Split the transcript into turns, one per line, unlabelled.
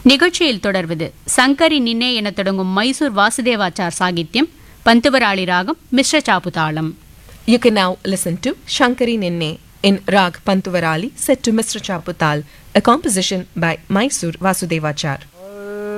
நிகழ்ச்சியில் தொடர்வது சங்கரி நின்னே என தொடங்கும் மைசூர் வாசுதேவாச்சார் சாகித்யம், பந்துவராளி ராகம், மிஸ்ர சாப்பு தாளம்.
You can now listen to Shankari Ninne in Rag Pantuvarali set to Mr. Chaputal, a composition by Mysore Vasudevachar.